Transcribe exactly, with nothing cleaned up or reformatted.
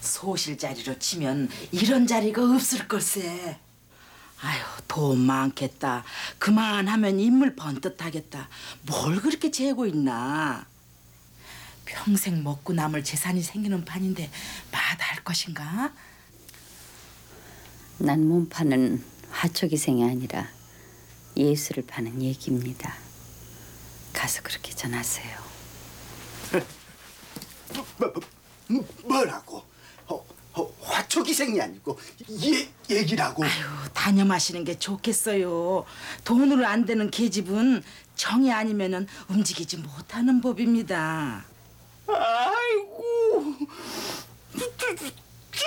소실 자리로 치면 이런 자리가 없을 걸세. 아유, 돈 많겠다. 그만하면 인물 번듯하겠다. 뭘 그렇게 재고 있나. 평생 먹고 남을 재산이 생기는 판인데 마다할 것인가? 난 몸 파는 화초기생이 아니라 예술을 파는 얘기입니다. 가서 그렇게 전하세요. 뭐, 뭐, 뭐라고? 어, 어, 화초기생이 아니고 얘 얘기라고. 아유, 단념하시는 게 좋겠어요. 돈으로 안 되는 계집은 정이 아니면은 움직이지 못하는 법입니다. 아이고,